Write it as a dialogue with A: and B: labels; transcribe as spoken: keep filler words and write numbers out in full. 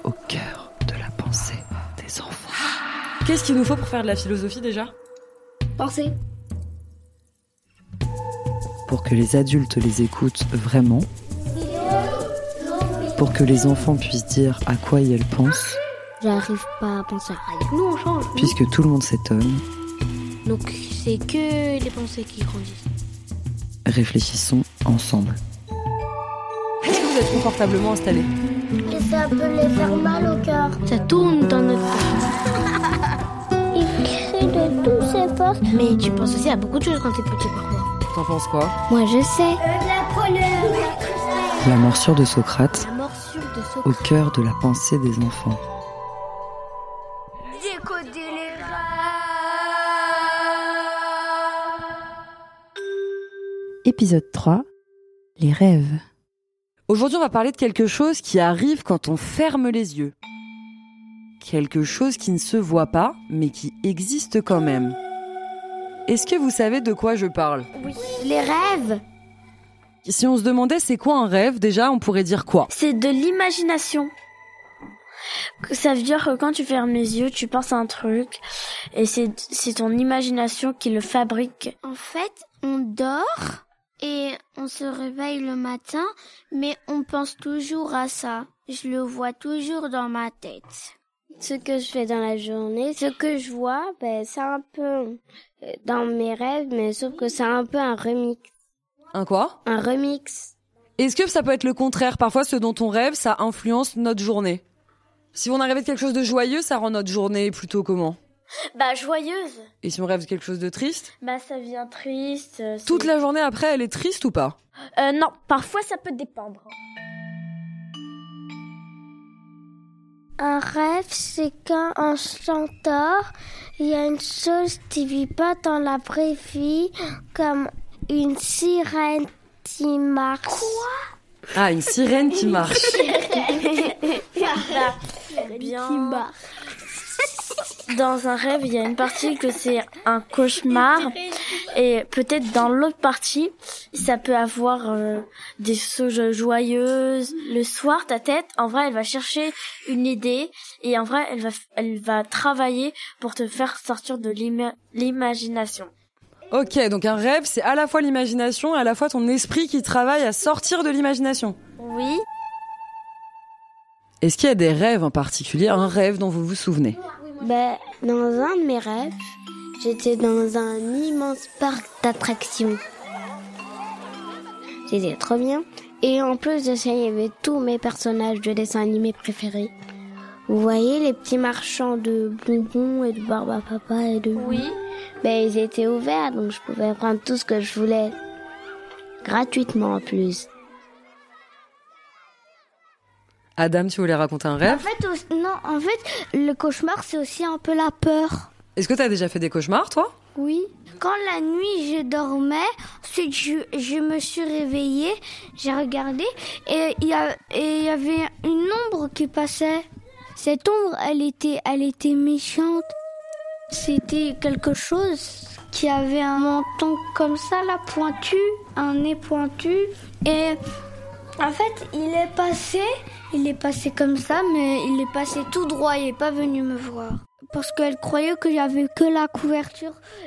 A: au cœur de la pensée des enfants.
B: Qu'est-ce qu'il nous faut pour faire de la philosophie déjà ?
C: Penser.
A: Pour que les adultes les écoutent vraiment, pour que les enfants puissent dire à quoi ils pensent,
C: J'arrive pas à penser à rien. Nous on change.
A: puisque tout le monde s'étonne,
C: Donc c'est que les pensées qui grandissent.
A: réfléchissons ensemble.
B: Est-ce que vous êtes confortablement installés ?
D: Et ça peut les faire mal au cœur.
C: Ça tourne dans notre tête.
D: Il crie de toutes ses forces.
C: Mais tu penses aussi à beaucoup de choses quand t'es petit parfois.
B: T'en penses quoi ?
C: Moi je sais.
D: Euh, de la colère.
A: La morsure de Socrate,
C: La morsure de
A: au
C: Socrate.
A: cœur de la pensée des enfants.
D: Décoder les rats.
A: Épisode trois, les rêves.
B: Aujourd'hui, on va parler de quelque chose qui arrive quand on ferme les yeux. Quelque chose qui ne se voit pas, mais qui existe quand même. Est-ce que vous savez de quoi je parle ?
C: Oui. Les rêves.
B: Si on se demandait c'est quoi un rêve, déjà, on pourrait dire quoi ?
E: C'est de l'imagination. Ça veut dire que quand tu fermes les yeux, tu penses à un truc et c'est c'est ton imagination qui le fabrique.
C: En fait, on dort et on se réveille le matin, mais on pense toujours à ça. Je le vois toujours dans ma tête. Ce que je fais dans la journée, ce que je vois, ben c'est un peu dans mes rêves, mais sauf que c'est un peu un remix.
B: Un quoi ?
C: Un remix.
B: Est-ce que ça peut être le contraire ? Parfois, ce dont on rêve, ça influence notre journée. Si on a rêvé de quelque chose de joyeux, ça rend notre journée plutôt comment ?
E: Bah joyeuse.
B: Et si on rêve de quelque chose de triste ?
E: Bah ça vient triste. euh, c'est-
B: Toute la journée après, elle est triste ou pas ?
E: Euh, non, parfois ça peut dépendre.
D: Un rêve, c'est quand on s'endort, il y a une chose qui vit pas dans la vraie vie, comme une sirène qui marche.
B: Ah, une sirène qui marche.
E: Bien. Dans un rêve, il y a une partie que c'est un cauchemar et peut-être dans l'autre partie, ça peut avoir euh, des choses joyeuses. Le soir, ta tête, en vrai, elle va chercher une idée et en vrai, elle va elle va travailler pour te faire sortir de l'ima- l'imagination.
B: Ok, donc un rêve, c'est à la fois l'imagination et à la fois ton esprit qui travaille à sortir de l'imagination.
E: Oui.
B: Est-ce qu'il y a des rêves en particulier, un rêve dont vous vous souvenez ?
C: Ben, dans un de mes rêves, j'étais dans un immense parc d'attractions. C'était trop bien. Et en plus de ça, il y avait tous mes personnages de dessins animés préférés. Vous voyez les petits marchands de bonbons et de barbe à papa et de...
E: Oui.
C: Ben, ils étaient ouverts, donc je pouvais prendre tout ce que je voulais. Gratuitement en plus.
B: Adam, tu voulais raconter un
C: En
B: rêve ?
C: fait, au- non, en fait, le cauchemar, c'est aussi un peu la peur.
B: Est-ce que t'as déjà fait des cauchemars, toi ?
C: Oui. Quand la nuit je dormais, ensuite je, je me suis réveillée, j'ai regardé et il y a et il y avait une ombre qui passait. Cette ombre, elle était elle était méchante. C'était quelque chose qui avait un menton comme ça, là, pointu, un nez pointu et en fait, il est passé, il est passé comme ça, mais il est passé tout droit, il est pas venu me voir. Parce qu'elle croyait qu'il y avait que la couverture